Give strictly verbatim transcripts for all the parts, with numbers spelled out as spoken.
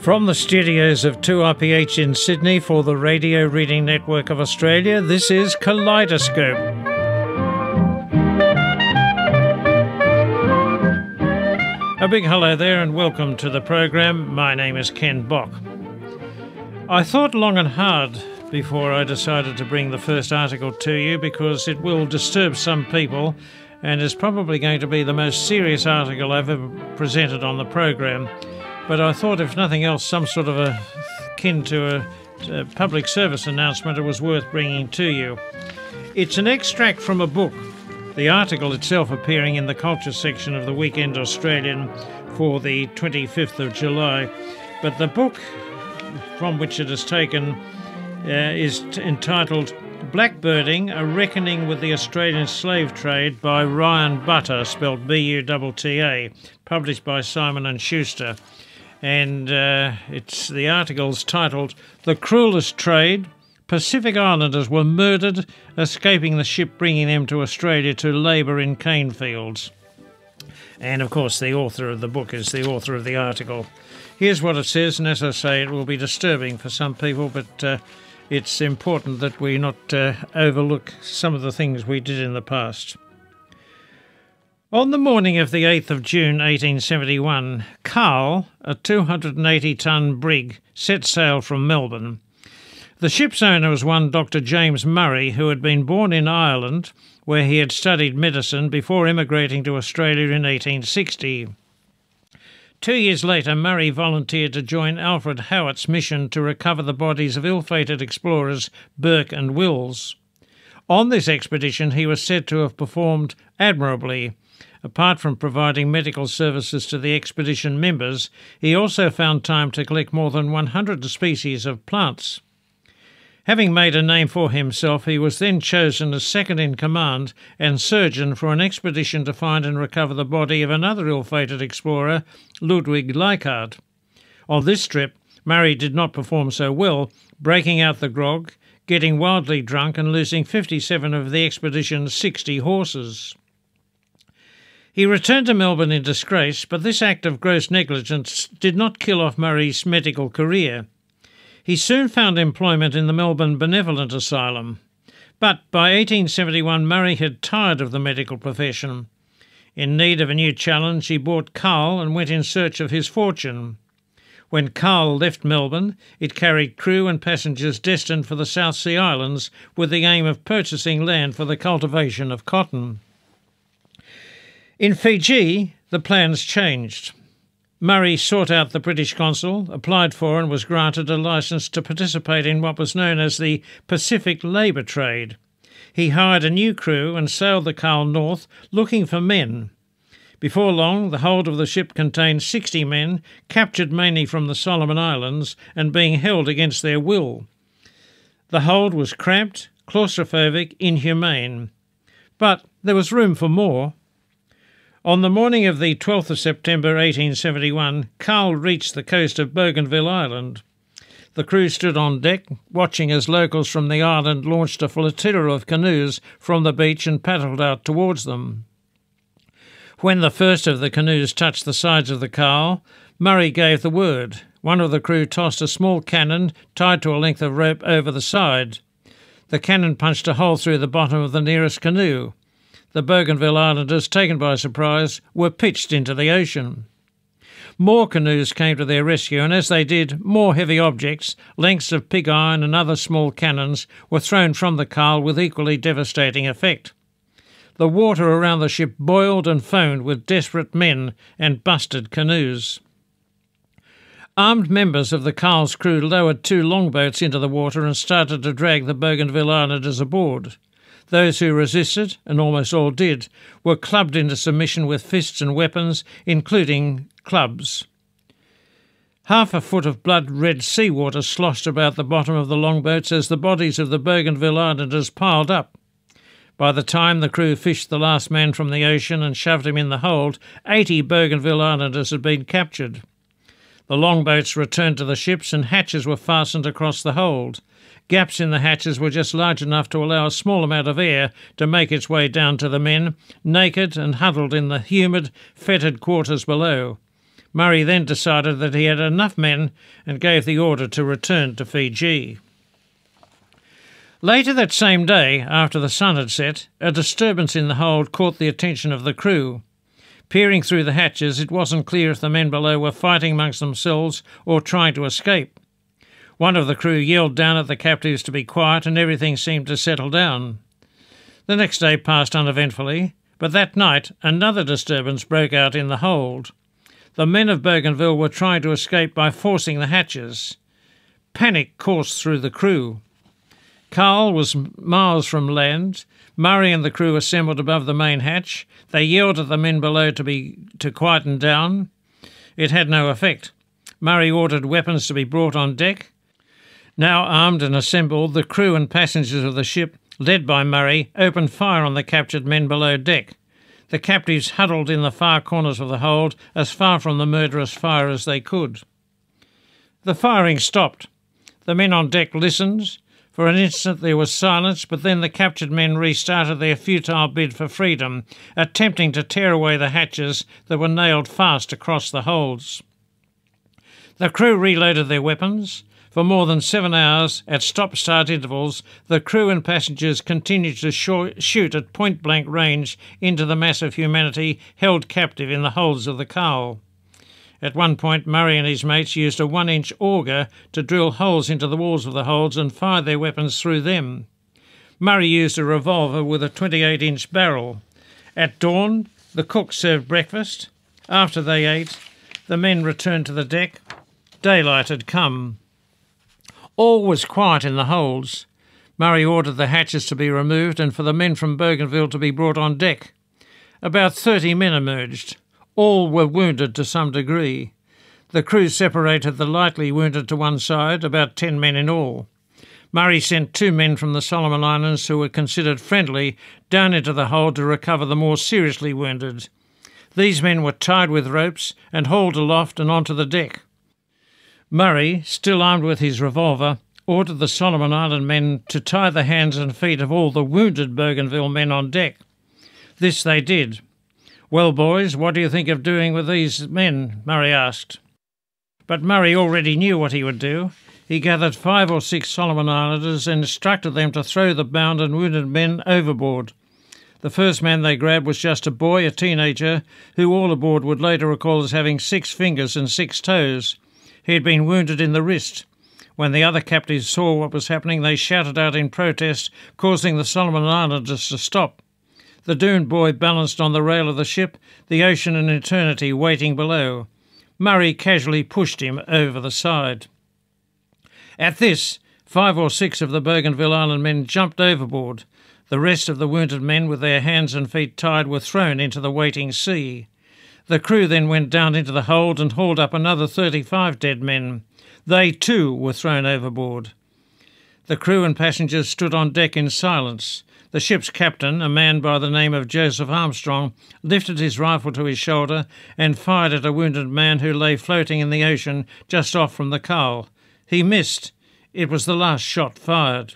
From the studios of two R P H in Sydney for the Radio Reading Network of Australia, this is Kaleidoscope. A big hello there and welcome to the program. My name is Ken Bock. I thought long and hard before I decided to bring the first article to you because it will disturb some people and is probably going to be the most serious article I've ever presented on the program. But I thought, if nothing else, some sort of a akin to a, a public service announcement, it was worth bringing to you. It's an extract from a book, the article itself appearing in the culture section of the Weekend Australian for the twenty-fifth of July. But the book from which it is taken uh, is t- entitled Blackbirding, A Reckoning with the Australian Slave Trade by Ryan Butter, spelled B U T T A, published by Simon and Schuster. And uh, it's the article's titled The Cruelest Trade, Pacific Islanders Were Murdered, Escaping the Ship Bringing Them to Australia to Labour in Cane Fields. And of course the author of the book is the author of the article. Here's what it says, and as I say, it will be disturbing for some people, but uh, it's important that we not uh, overlook some of the things we did in the past. On the morning of the eighth of June eighteen seventy-one, Carl, a two hundred eighty tonne brig, set sail from Melbourne. The ship's owner was one Doctor James Murray, who had been born in Ireland, where he had studied medicine before emigrating to Australia in eighteen sixty. Two years later, Murray volunteered to join Alfred Howitt's mission to recover the bodies of ill-fated explorers Burke and Wills. On this expedition, he was said to have performed admirably. Apart from providing medical services to the expedition members, he also found time to collect more than one hundred species of plants. Having made a name for himself, he was then chosen as second in command and surgeon for an expedition to find and recover the body of another ill-fated explorer, Ludwig Leichhardt. On this trip, Murray did not perform so well, breaking out the grog, getting wildly drunk and losing fifty-seven of the expedition's sixty horses. He returned to Melbourne in disgrace, but this act of gross negligence did not kill off Murray's medical career. He soon found employment in the Melbourne Benevolent Asylum. But by eighteen seventy-one, Murray had tired of the medical profession. In need of a new challenge, he bought Carl and went in search of his fortune. When Carl left Melbourne, it carried crew and passengers destined for the South Sea Islands with the aim of purchasing land for the cultivation of cotton. In Fiji, the plans changed. Murray sought out the British consul, applied for and was granted a licence to participate in what was known as the Pacific Labour Trade. He hired a new crew and sailed the Carl north, looking for men. Before long, the hold of the ship contained sixty men, captured mainly from the Solomon Islands and being held against their will. The hold was cramped, claustrophobic, inhumane. But there was room for more. On the morning of the twelfth of September eighteen seventy-one, Carl reached the coast of Bougainville Island. The crew stood on deck, watching as locals from the island launched a flotilla of canoes from the beach and paddled out towards them. When the first of the canoes touched the sides of the Carl, Murray gave the word. One of the crew tossed a small cannon tied to a length of rope over the side. The cannon punched a hole through the bottom of the nearest canoe. The Bougainville Islanders, taken by surprise, were pitched into the ocean. More canoes came to their rescue, and as they did, more heavy objects, lengths of pig iron and other small cannons, were thrown from the Carl with equally devastating effect. The water around the ship boiled and foamed with desperate men and busted canoes. Armed members of the Carl's crew lowered two longboats into the water and started to drag the Bougainville Islanders aboard. Those who resisted, and almost all did, were clubbed into submission with fists and weapons, including clubs. Half a foot of blood-red seawater sloshed about the bottom of the longboats as the bodies of the Bougainville Islanders piled up. By the time the crew fished the last man from the ocean and shoved him in the hold, eighty Bougainville Islanders had been captured. The longboats returned to the ships and hatches were fastened across the hold. Gaps in the hatches were just large enough to allow a small amount of air to make its way down to the men, naked and huddled in the humid, fetid quarters below. Murray then decided that he had enough men and gave the order to return to Fiji. Later that same day, after the sun had set, a disturbance in the hold caught the attention of the crew. Peering through the hatches, it wasn't clear if the men below were fighting amongst themselves or trying to escape. One of the crew yelled down at the captives to be quiet, and everything seemed to settle down. The next day passed uneventfully, but that night another disturbance broke out in the hold. The men of Bougainville were trying to escape by forcing the hatches. Panic coursed through the crew. Carl was miles from land. Murray and the crew assembled above the main hatch. They yelled at the men below to be to quieten down. It had no effect. Murray ordered weapons to be brought on deck. Now armed and assembled, the crew and passengers of the ship, led by Murray, opened fire on the captured men below deck. The captives huddled in the far corners of the hold, as far from the murderous fire as they could. The firing stopped. The men on deck listened. For an instant there was silence, but then the captured men restarted their futile bid for freedom, attempting to tear away the hatches that were nailed fast across the holds. The crew reloaded their weapons. For more than seven hours, at stop-start intervals, the crew and passengers continued to shoot at point-blank range into the mass of humanity held captive in the holds of the Carl. At one point, Murray and his mates used a one-inch auger to drill holes into the walls of the holds and fire their weapons through them. Murray used a revolver with a twenty-eight inch barrel. At dawn, the cook served breakfast. After they ate, the men returned to the deck. Daylight had come. All was quiet in the holds. Murray ordered the hatches to be removed and for the men from Bougainville to be brought on deck. About thirty men emerged. All were wounded to some degree. The crew separated the lightly wounded to one side, about ten men in all. Murray sent two men from the Solomon Islands who were considered friendly down into the hold to recover the more seriously wounded. These men were tied with ropes and hauled aloft and onto the deck. Murray, still armed with his revolver, ordered the Solomon Island men to tie the hands and feet of all the wounded Bougainville men on deck. This they did. "Well, boys, what do you think of doing with these men?" Murray asked. But Murray already knew what he would do. He gathered five or six Solomon Islanders and instructed them to throw the bound and wounded men overboard. The first man they grabbed was just a boy, a teenager, who all aboard would later recall as having six fingers and six toes. He had been wounded in the wrist. When the other captives saw what was happening, they shouted out in protest, causing the Solomon Islanders to stop. The doomed boy balanced on the rail of the ship, the ocean and eternity waiting below. Murray casually pushed him over the side. At this, five or six of the Bougainville Island men jumped overboard. The rest of the wounded men, with their hands and feet tied, were thrown into the waiting sea. The crew then went down into the hold and hauled up another thirty-five dead men. They, too, were thrown overboard. The crew and passengers stood on deck in silence. The ship's captain, a man by the name of Joseph Armstrong, lifted his rifle to his shoulder and fired at a wounded man who lay floating in the ocean just off from the Carl. He missed. It was the last shot fired.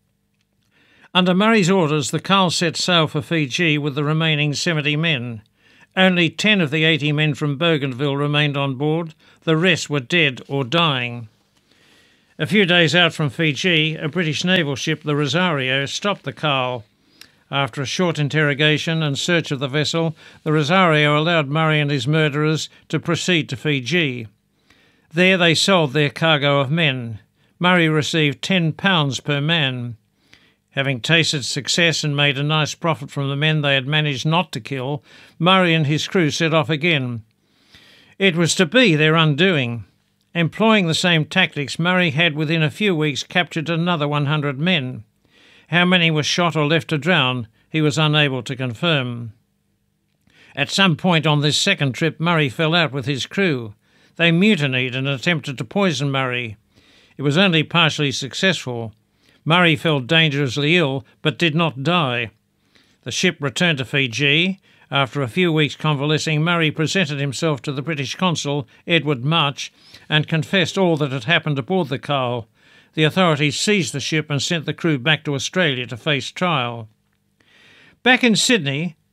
Under Murray's orders, the Carl set sail for Fiji with the remaining seventy men. Only ten of the eighty men from Bougainville remained on board. The rest were dead or dying. A few days out from Fiji, a British naval ship, the Rosario, stopped the Carl. After a short interrogation and search of the vessel, the Rosario allowed Murray and his murderers to proceed to Fiji. There they sold their cargo of men. Murray received ten pounds per man. Having tasted success and made a nice profit from the men they had managed not to kill, Murray and his crew set off again. It was to be their undoing. Employing the same tactics, Murray had within a few weeks captured another one hundred men. How many were shot or left to drown, he was unable to confirm. At some point on this second trip, Murray fell out with his crew. They mutinied and attempted to poison Murray. It was only partially successful. Murray fell dangerously ill, but did not die. The ship returned to Fiji. After a few weeks convalescing, Murray presented himself to the British consul, Edward March, and confessed all that had happened aboard the Carl. The authorities seized the ship and sent the crew back to Australia to face trial. Back in Sydney,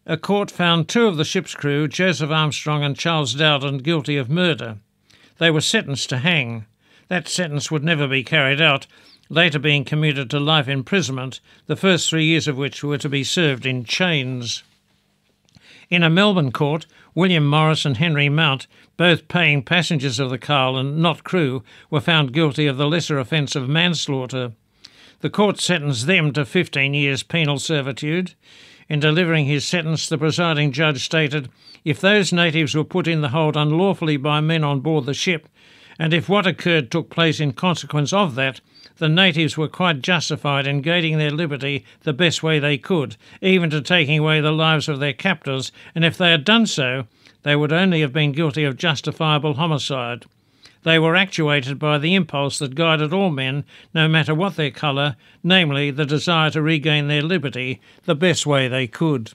a court found two of the ship's crew, Joseph Armstrong and Charles Dowden, guilty of murder. They were sentenced to hang. That sentence would never be carried out, later being commuted to life imprisonment, the first three years of which were to be served in chains. In a Melbourne court, William Morris and Henry Mount, both paying passengers of the Carl and not crew, were found guilty of the lesser offence of manslaughter. The court sentenced them to fifteen years penal servitude. In delivering his sentence, the presiding judge stated, "If those natives were put in the hold unlawfully by men on board the ship, and if what occurred took place in consequence of that, the natives were quite justified in gaining their liberty the best way they could, even to taking away the lives of their captors, and if they had done so, they would only have been guilty of justifiable homicide. They were actuated by the impulse that guided all men, no matter what their colour, namely the desire to regain their liberty the best way they could."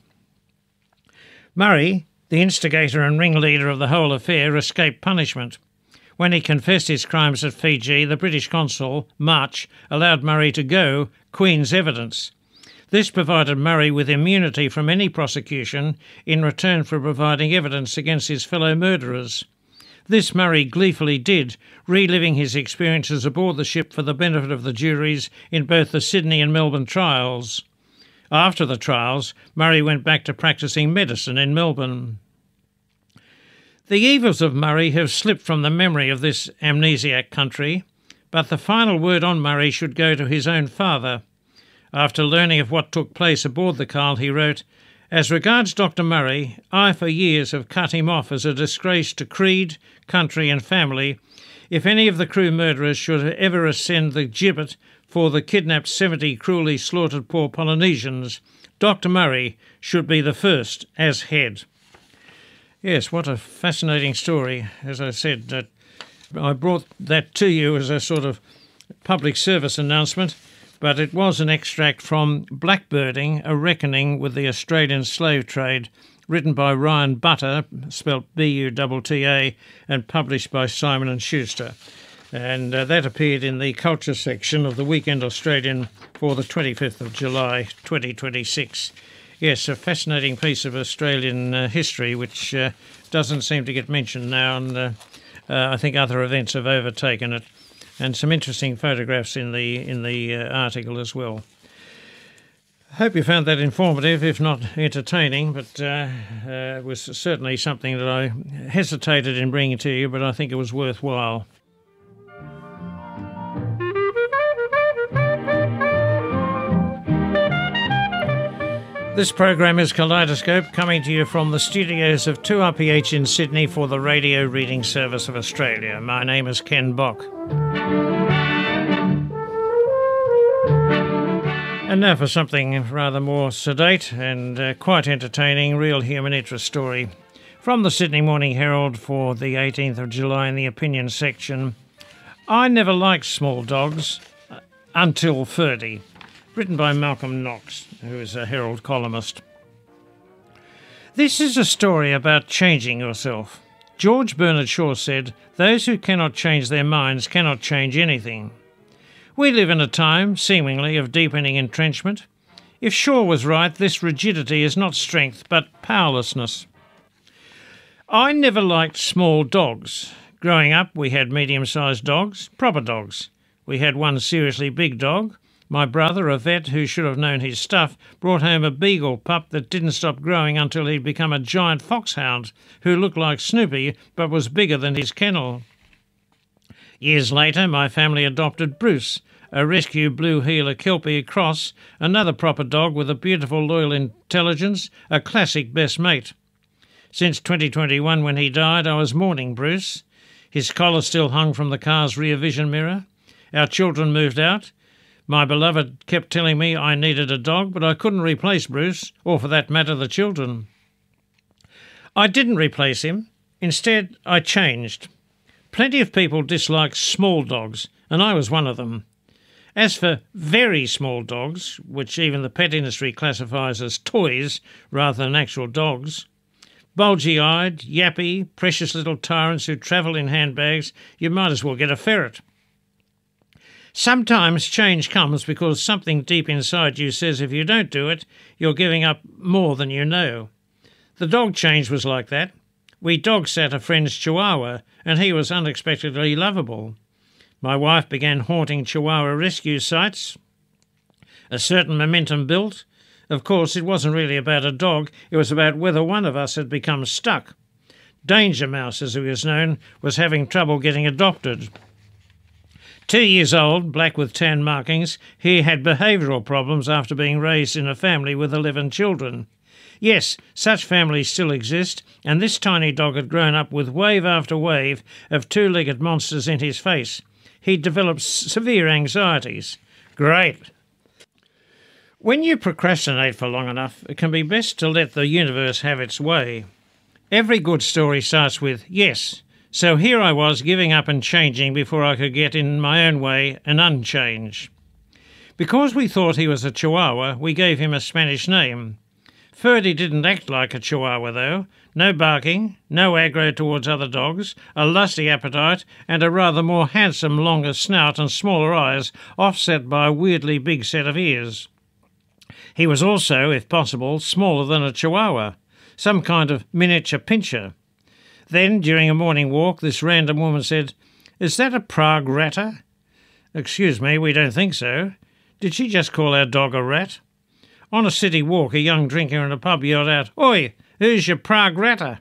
Murray, the instigator and ringleader of the whole affair, escaped punishment. When he confessed his crimes at Fiji, the British consul, March, allowed Murray to go, Queen's evidence. This provided Murray with immunity from any prosecution in return for providing evidence against his fellow murderers. This Murray gleefully did, reliving his experiences aboard the ship for the benefit of the juries in both the Sydney and Melbourne trials. After the trials, Murray went back to practising medicine in Melbourne. The evils of Murray have slipped from the memory of this amnesiac country, but the final word on Murray should go to his own father. After learning of what took place aboard the Carl, he wrote, "As regards Doctor Murray, I for years have cut him off as a disgrace to creed, country and family. If any of the crew murderers should ever ascend the gibbet for the kidnapped seventy cruelly slaughtered poor Polynesians, Doctor Murray should be the first as head." Yes, what a fascinating story. As I said, uh, I brought that to you as a sort of public service announcement, but it was an extract from Blackbirding, A Reckoning with the Australian Slave Trade, written by Ryan Butter, spelt B U T T A, and published by Simon and Schuster. And uh, that appeared in the Culture section of the Weekend Australian for the twenty-fifth of July, twenty twenty-six. Yes, a fascinating piece of Australian uh, history which uh, doesn't seem to get mentioned now, and uh, uh, I think other events have overtaken it. And some interesting photographs in the in the uh, article as well. I hope you found that informative, if not entertaining, but uh, uh, it was certainly something that I hesitated in bringing to you, but I think it was worthwhile. This program is Kaleidoscope, coming to you from the studios of two R P H in Sydney for the Radio Reading Service of Australia. My name is Ken Bock. And now for something rather more sedate and uh, quite entertaining, real human interest story. From the Sydney Morning Herald for the eighteenth of July in the opinion section. I never liked small dogs uh, until thirty. Written by Malcolm Knox, who is a Herald columnist. This is a story about changing yourself. George Bernard Shaw said, "Those who cannot change their minds cannot change anything." We live in a time, seemingly, of deepening entrenchment. If Shaw was right, this rigidity is not strength, but powerlessness. I never liked small dogs. Growing up, we had medium-sized dogs, proper dogs. We had one seriously big dog. My brother, a vet who should have known his stuff, brought home a beagle pup that didn't stop growing until he'd become a giant foxhound who looked like Snoopy but was bigger than his kennel. Years later, my family adopted Bruce, a rescue blue heeler Kelpie cross, another proper dog with a beautiful loyal intelligence, a classic best mate. Since twenty twenty-one, when he died, I was mourning Bruce. His collar still hung from the car's rear vision mirror. Our children moved out. My beloved kept telling me I needed a dog, but I couldn't replace Bruce, or for that matter the children. I didn't replace him. Instead, I changed. Plenty of people dislike small dogs, and I was one of them. As for very small dogs, which even the pet industry classifies as toys rather than actual dogs, bulgy-eyed, yappy, precious little tyrants who travel in handbags, you might as well get a ferret. Sometimes change comes because something deep inside you says if you don't do it, you're giving up more than you know. The dog change was like that. We dog sat a friend's Chihuahua, and he was unexpectedly lovable. My wife began haunting Chihuahua rescue sites. A certain momentum built. Of course, it wasn't really about a dog, it was about whether one of us had become stuck. Danger Mouse, as he was known, was having trouble getting adopted. Two years old, black with tan markings, he had behavioural problems after being raised in a family with eleven children. Yes, such families still exist, and this tiny dog had grown up with wave after wave of two-legged monsters in his face. He'd developed severe anxieties. Great. When you procrastinate for long enough, it can be best to let the universe have its way. Every good story starts with, yes, so here I was giving up and changing before I could get in my own way and unchange. Because we thought he was a Chihuahua, we gave him a Spanish name. Ferdy didn't act like a Chihuahua, though. No barking, no aggro towards other dogs, a lusty appetite, and a rather more handsome, longer snout and smaller eyes, offset by a weirdly big set of ears. He was also, if possible, smaller than a Chihuahua, some kind of miniature pinscher. Then, during a morning walk, this random woman said, "Is that a Prague ratter?" "Excuse me, we don't think so." Did she just call our dog a rat? On a city walk, a young drinker in a pub yelled out, "Oi, who's your Prague ratter?"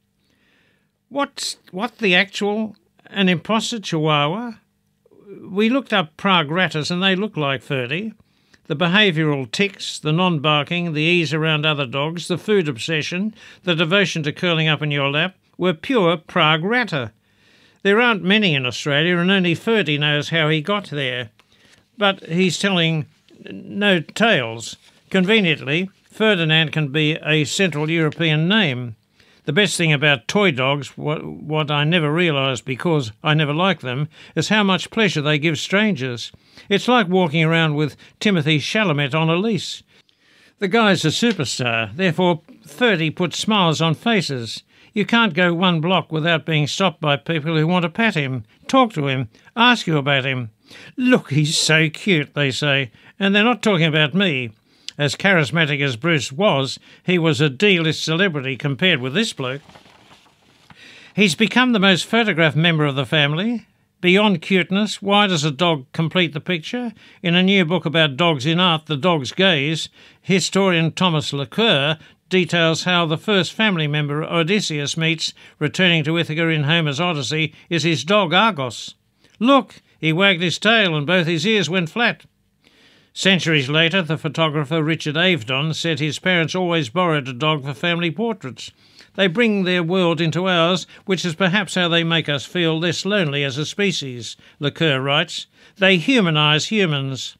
What's what the actual? An imposter Chihuahua? We looked up Prague ratters and they look like Ferdy. The behavioural tics, the non-barking, the ease around other dogs, the food obsession, the devotion to curling up in your lap were pure Prague ratter. There aren't many in Australia and only Ferdy knows how he got there. But he's telling no tales. Conveniently, Ferdinand can be a Central European name. The best thing about toy dogs, what, what I never realised because I never liked them, is how much pleasure they give strangers. It's like walking around with Timothy Chalamet on a leash. The guy's a superstar, therefore Ferdy puts smiles on faces. You can't go one block without being stopped by people who want to pat him, talk to him, ask you about him. "Look, he's so cute," they say, and they're not talking about me. As charismatic as Bruce was, he was a D-list celebrity compared with this bloke. He's become the most photographed member of the family. Beyond cuteness, why does a dog complete the picture? In a new book about dogs in art, The Dog's Gaze, historian Thomas Laqueur details how the first family member Odysseus meets, returning to Ithaca in Homer's Odyssey, is his dog Argos. Look, he wagged his tail and both his ears went flat. Centuries later, the photographer Richard Avedon said his parents always borrowed a dog for family portraits. They bring their world into ours, which is perhaps how they make us feel less lonely as a species, Laqueur writes. They humanise humans.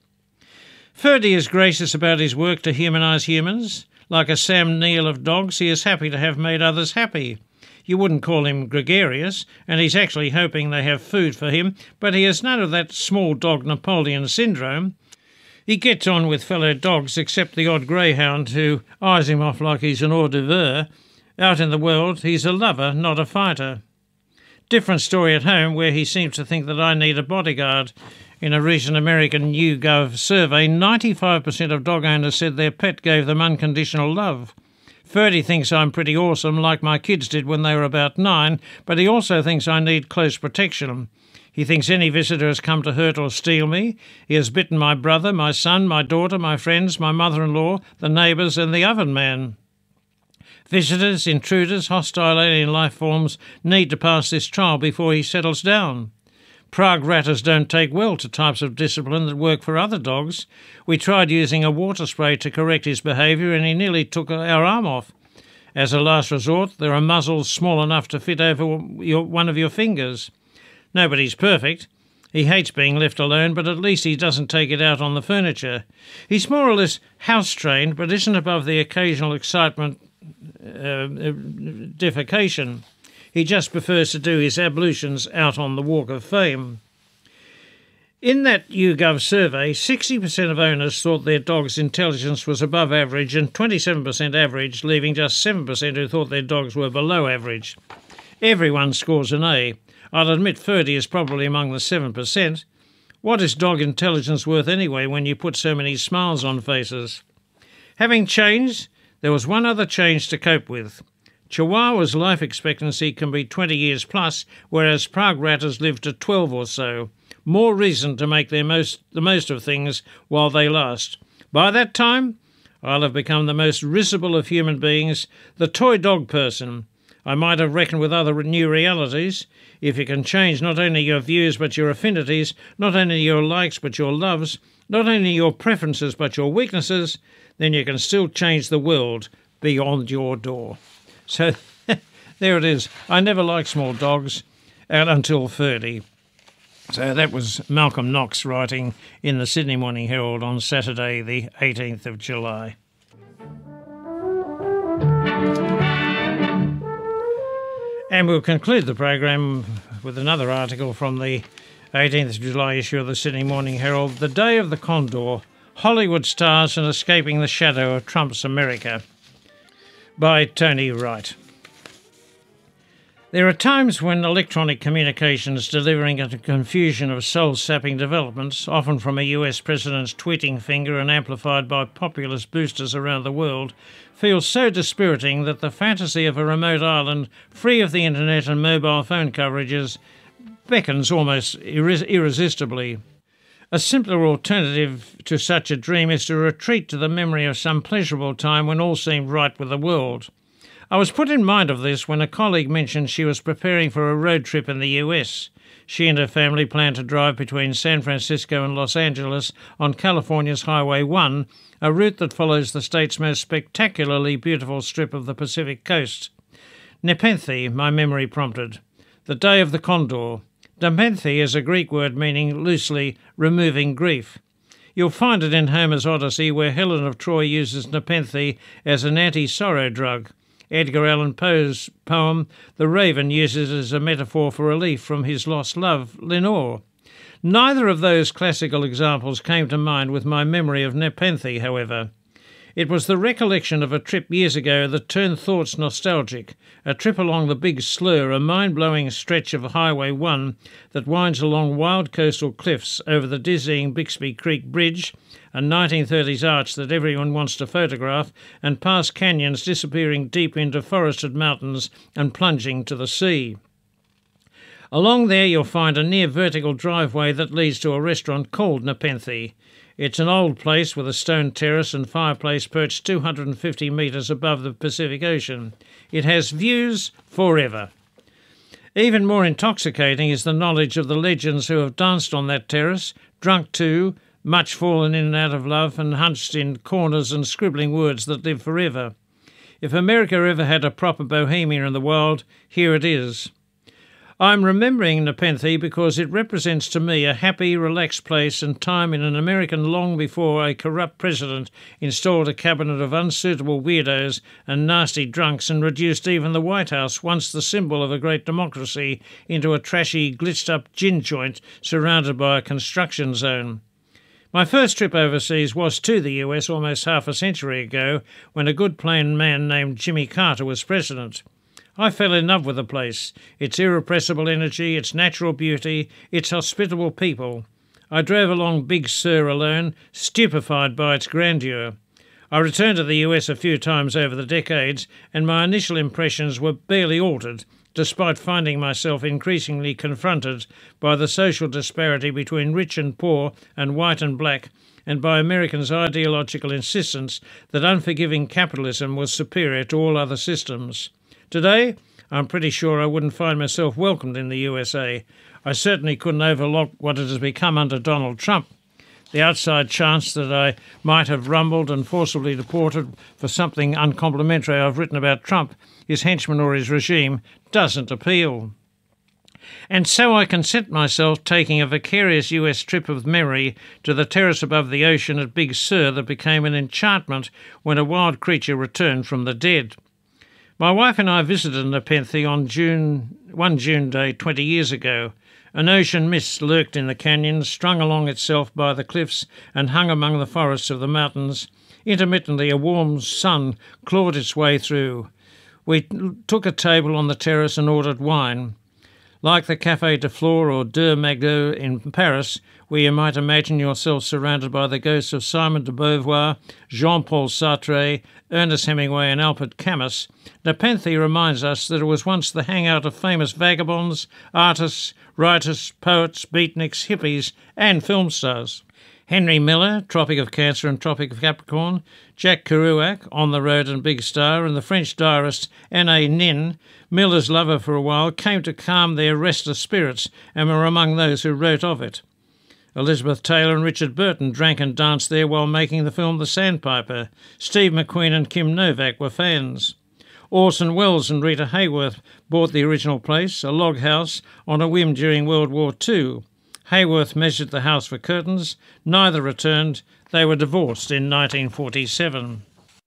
Ferdy is gracious about his work to humanise humans. Like a Sam Neill of dogs, he is happy to have made others happy. You wouldn't call him gregarious, and he's actually hoping they have food for him, but he has none of that small dog Napoleon syndrome. He gets on with fellow dogs, except the odd greyhound who eyes him off like he's an hors d'oeuvre. Out in the world, he's a lover, not a fighter. Different story at home, where he seems to think that I need a bodyguard. In a recent American YouGov survey, ninety-five percent of dog owners said their pet gave them unconditional love. Ferdy thinks I'm pretty awesome, like my kids did when they were about nine, but he also thinks I need close protection. He thinks any visitor has come to hurt or steal me. He has bitten my brother, my son, my daughter, my friends, my mother-in-law, the neighbours and the oven man. Visitors, intruders, hostile alien life forms need to pass this trial before he settles down. Prague ratters don't take well to types of discipline that work for other dogs. We tried using a water spray to correct his behaviour and he nearly took our arm off. As a last resort, there are muzzles small enough to fit over your, one of your fingers. Nobody's perfect. He hates being left alone, but at least he doesn't take it out on the furniture. He's more or less house-trained, but isn't above the occasional excitement, uh, defecation. He just prefers to do his ablutions out on the Walk of Fame. In that YouGov survey, sixty percent of owners thought their dog's intelligence was above average and twenty-seven percent average, leaving just seven percent who thought their dogs were below average. Everyone scores an A. I'll admit Ferdy is probably among the seven percent. What is dog intelligence worth anyway when you put so many smiles on faces? Having changed, There was one other change to cope with. Chihuahua's life expectancy can be twenty years plus, whereas Prague ratters live to twelve or so. More reason to make their most, the most of things while they last. By that time, I'll have become the most risible of human beings, the toy dog person. I might have reckoned with other new realities. If you can change not only your views but your affinities, not only your likes but your loves, not only your preferences but your weaknesses, then you can still change the world beyond your door. So there it is. I never liked small dogs out until thirty. So that was Malcolm Knox writing in the Sydney Morning Herald on Saturday the eighteenth of July. And we'll conclude the program with another article from the eighteenth of July issue of the Sydney Morning Herald, The Day of the Condor, Hollywood Stars and Escaping the Shadow of Trump's America, by Tony Wright. There are times when electronic communication is delivering a confusion of soul-sapping developments, often from a U S president's tweeting finger and amplified by populist boosters around the world, feels so dispiriting that the fantasy of a remote island free of the internet and mobile phone coverages beckons almost irres- irresistibly. A simpler alternative to such a dream is to retreat to the memory of some pleasurable time when all seemed right with the world. I was put in mind of this when a colleague mentioned she was preparing for a road trip in the U S. She and her family plan to drive between San Francisco and Los Angeles on California's Highway one, a route that follows the state's most spectacularly beautiful strip of the Pacific coast. Nepenthe, my memory prompted. The Day of the Condor. Nepenthe is a Greek word meaning loosely removing grief. You'll find it in Homer's Odyssey, where Helen of Troy uses Nepenthe as an anti-sorrow drug. Edgar Allan Poe's poem The Raven uses it as a metaphor for relief from his lost love, Lenore. Neither of those classical examples came to mind with my memory of Nepenthe, however. It was the recollection of a trip years ago that turned thoughts nostalgic, a trip along the Big Slur, a mind-blowing stretch of Highway one that winds along wild coastal cliffs over the dizzying Bixby Creek Bridge, a nineteen thirties arch that everyone wants to photograph, and past canyons disappearing deep into forested mountains and plunging to the sea. Along there you'll find a near-vertical driveway that leads to a restaurant called Nepenthe. It's an old place with a stone terrace and fireplace perched two hundred fifty metres above the Pacific Ocean. It has views forever. Even more intoxicating is the knowledge of the legends who have danced on that terrace, drunk too, much fallen in and out of love, and hunched in corners and scribbling words that live forever. If America ever had a proper bohemia in the world, here it is. I'm remembering Nepenthe because it represents to me a happy, relaxed place and time in an American long before a corrupt president installed a cabinet of unsuitable weirdos and nasty drunks and reduced even the White House, once the symbol of a great democracy, into a trashy, glitched-up gin joint surrounded by a construction zone. My first trip overseas was to the U S almost half a century ago, when a good plain man named Jimmy Carter was president. I fell in love with the place, its irrepressible energy, its natural beauty, its hospitable people. I drove along Big Sur alone, stupefied by its grandeur. I returned to the U S a few times over the decades, and my initial impressions were barely altered, despite finding myself increasingly confronted by the social disparity between rich and poor and white and black, and by Americans' ideological insistence that unforgiving capitalism was superior to all other systems. Today, I'm pretty sure I wouldn't find myself welcomed in the U S A. I certainly couldn't overlook what it has become under Donald Trump. The outside chance that I might have rumbled and forcibly deported for something uncomplimentary I've written about Trump, his henchmen or his regime, doesn't appeal. And so I consent myself taking a vicarious U S trip of memory to the terrace above the ocean at Big Sur that became an enchantment when a wild creature returned from the dead. My wife and I visited Nepenthe on June, one June day twenty years ago. An ocean mist lurked in the canyon, strung along itself by the cliffs and hung among the forests of the mountains. Intermittently a warm sun clawed its way through. We took a table on the terrace and ordered wine. Like the Café de Flore or Deux Magots in Paris, where you might imagine yourself surrounded by the ghosts of Simone de Beauvoir, Jean-Paul Sartre, Ernest Hemingway and Albert Camus, Nepenthe reminds us that it was once the hangout of famous vagabonds, artists, writers, poets, beatniks, hippies and film stars. Henry Miller, Tropic of Cancer and Tropic of Capricorn, Jack Kerouac, On the Road and Big Star, and the French diarist Anne Nin, Miller's lover for a while, came to calm their restless spirits and were among those who wrote of it. Elizabeth Taylor and Richard Burton drank and danced there while making the film The Sandpiper. Steve McQueen and Kim Novak were fans. Orson Welles and Rita Hayworth bought the original place, a log house, on a whim during World War Two. Hayworth measured the house for curtains. Neither returned. They were divorced in nineteen forty-seven.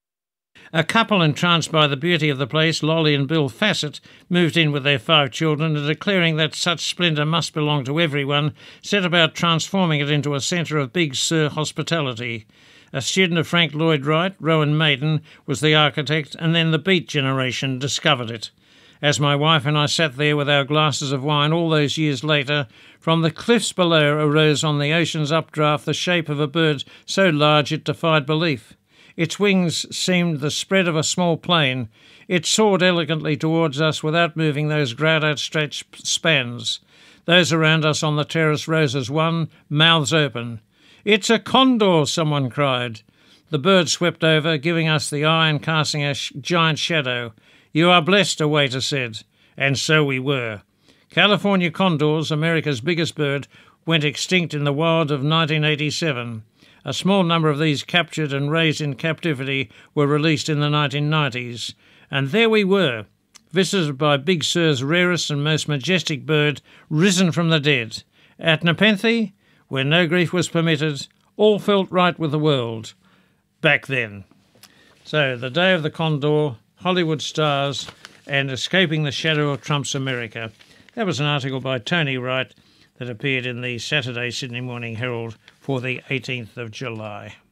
A couple entranced by the beauty of the place, Lolly and Bill Fassett, moved in with their five children and, declaring that such splendour must belong to everyone, set about transforming it into a centre of Big Sur hospitality. A student of Frank Lloyd Wright, Rowan Maiden, was the architect, and then the Beat generation discovered it. As my wife and I sat there with our glasses of wine all those years later, from the cliffs below arose on the ocean's updraft the shape of a bird so large it defied belief. Its wings seemed the spread of a small plane. It soared elegantly towards us without moving those great outstretched spans. Those around us on the terrace rose as one, mouths open. "It's a condor," someone cried. The bird swept over, giving us the eye and casting a sh- giant shadow. "You are blessed," a waiter said. And so we were. California condors, America's biggest bird, went extinct in the wild of nineteen eighty-seven. A small number of these captured and raised in captivity were released in the nineteen nineties. And there we were, visited by Big Sur's rarest and most majestic bird, risen from the dead. At Nepenthe, where no grief was permitted, all felt right with the world. Back then. So, the day of the condor, Hollywood stars, and escaping the shadow of Trump's America. That was an article by Tony Wright that appeared in the Saturday Sydney Morning Herald for the eighteenth of July.